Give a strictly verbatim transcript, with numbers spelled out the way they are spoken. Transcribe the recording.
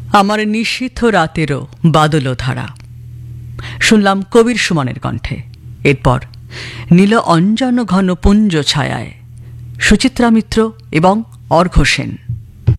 আমার নিশীথ রাতেরও বাদল ধারা শুনলাম কবির সুমনের কণ্ঠে। এরপর নীল অঞ্জন ঘন পুঞ্জ ছায়ায় সুচিত্রা মিত্র এবং অর্ঘ্য সেন।